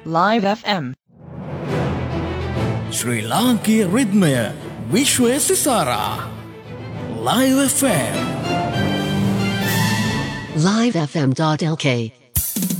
Live FM. Sri Lanka Ritmaya Vishwa Sisara Live FM livefm.lk